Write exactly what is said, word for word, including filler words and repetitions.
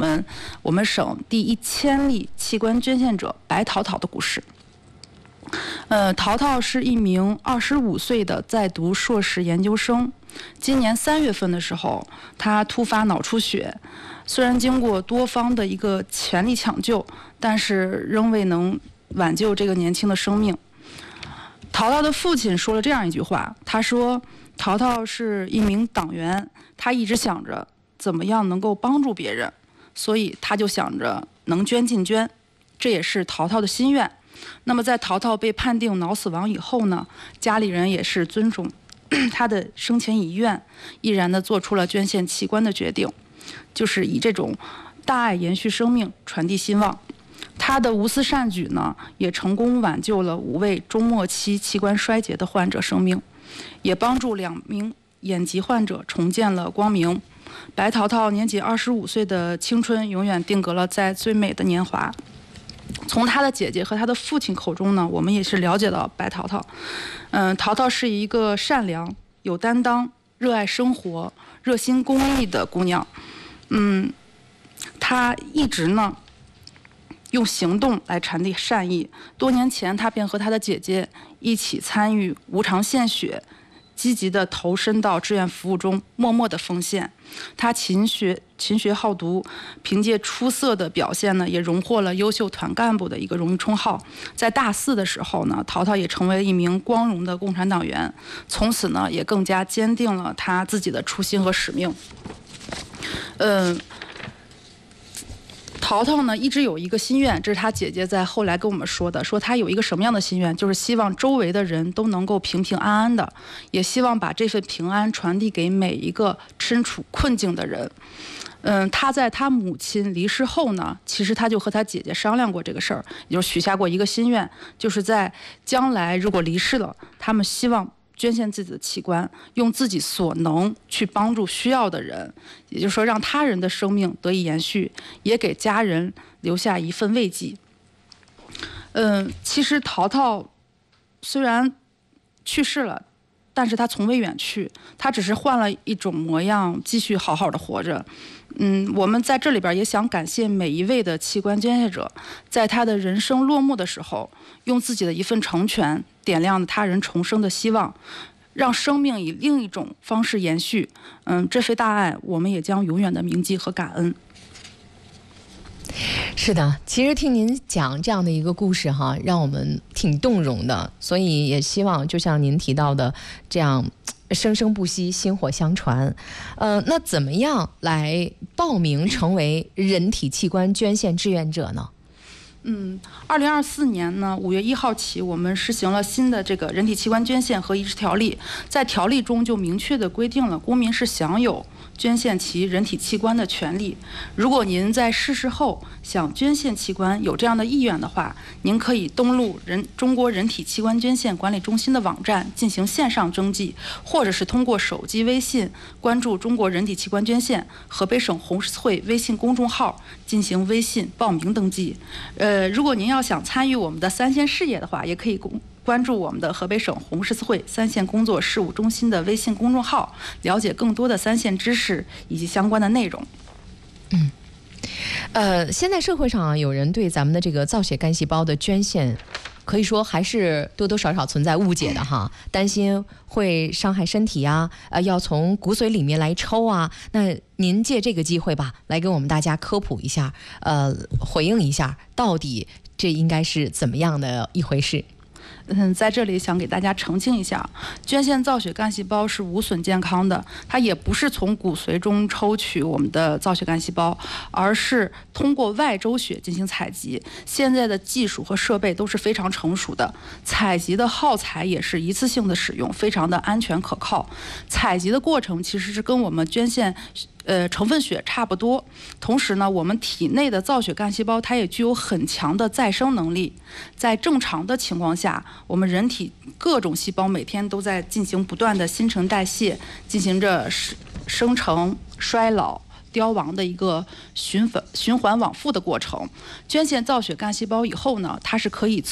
们我们省第一千例器官捐献者白桃桃的故事。呃，桃桃是一名二十五岁的在读硕士研究生。今年三月份的时候，他突发脑出血，虽然经过多方的一个全力抢救，但是仍未能挽救这个年轻的生命。桃桃的父亲说了这样一句话，他说：“桃桃是一名党员，他一直想着怎么样能够帮助别人，所以他就想着能捐尽捐，这也是桃桃的心愿。”那么在桃桃被判定脑死亡以后呢，家里人也是尊重他的生前遗愿，毅然地做出了捐献器官的决定，就是以这种大爱延续生命，传递希望。他的无私善举呢，也成功挽救了五位中末期器官衰竭的患者生命，也帮助两名眼疾患者重见了光明。白桃桃年仅二十五岁的青春，永远定格了在最美的年华。从他的姐姐和他的父亲口中呢，我们也是了解到白桃桃，嗯，桃桃是一个善良、有担当、热爱生活、热心公益的姑娘。嗯，她一直呢用行动来传递善意。多年前，她便和她的姐姐一起参与无偿献血，积极地投身到志愿服务中，默默地奉献。他勤学勤学好读，凭借出色的表现呢，也荣获了优秀团干部的一个荣誉称号。在大四的时候呢，桃桃也成为了一名光荣的共产党员，从此呢，也更加坚定了他自己的初心和使命。嗯。桃桃呢一直有一个心愿，这是他姐姐在后来跟我们说的，说他有一个什么样的心愿，就是希望周围的人都能够平平安安的，也希望把这份平安传递给每一个身处困境的人。嗯，他在他母亲离世后呢，其实他就和他姐姐商量过这个事儿，也就许下过一个心愿，就是在将来如果离世了，他们希望捐献自己的器官，用自己所能去帮助需要的人，也就是说让他人的生命得以延续，也给家人留下一份慰藉。嗯，其实桃桃虽然去世了，但是他从未远去，他只是换了一种模样，继续好好的活着。嗯，我们在这里边也想感谢每一位的器官捐献者，在他的人生落幕的时候，用自己的一份成全，点亮了他人重生的希望，让生命以另一种方式延续。嗯，这份大爱，我们也将永远的铭记和感恩。 是的，其实听您讲这样的一个故事哈，让我们挺动容的，所以也希望就像您提到的这样生生不息，薪火相传。呃，那怎么样来报名成为人体器官捐献志愿者呢？ 嗯，二零二四年呢，五月一号起，我们实行了新的这个人体器官捐献和移植条例。在条例中就明确地规定了，公民是享有捐献其人体器官的权利。如果您在逝世后想捐献器官，有这样的意愿的话，您可以登录人中国人体器官捐献管理中心的网站进行线上登记，或者是通过手机微信关注中国人体器官捐献河北省红十字会微信公众号进行微信报名登记。呃，如果您要想参与我们的三线事业的话，也可以公关注我们的河北省红十字会三线工作事务中心的微信公众号，了解更多的三线知识以及相关的内容。 嗯，呃，现在社会上啊，有人对咱们的这个造血干细胞的捐献，可以说还是多多少少存在误解的哈，担心会伤害身体啊，呃，要从骨髓里面来抽啊。那您借这个机会吧，来给我们大家科普一下，呃，回应一下，到底这应该是怎么样的一回事？ 嗯，在这里想给大家澄清一下，捐献造血干细胞是无损健康的，它也不是从骨髓中抽取我们的造血干细胞，而是通过外周血进行采集。现在的技术和设备都是非常成熟的，采集的耗材也是一次性的使用，非常的安全可靠。采集的过程其实是跟我们捐献呃，成分血差不多。同时呢，我们体内的造血干细胞它也具有很强的再生能力。在正常的情况下，我们人体各种细胞每天都在进行不断的新陈代谢，进行着生成、衰老、凋亡的一个循环循环往复的过程。捐献造血干细胞以后呢，它是可以